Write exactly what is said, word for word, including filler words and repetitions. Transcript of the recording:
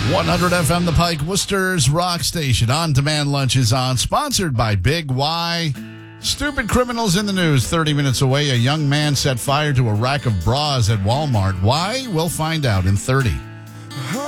one hundred F M The Pike, Worcester's rock station. On-demand lunch is on. Sponsored by Big Y. Stupid criminals in the news. thirty minutes away, a young man set fire to a rack of bras at Walmart. Why? We'll find out in thirty.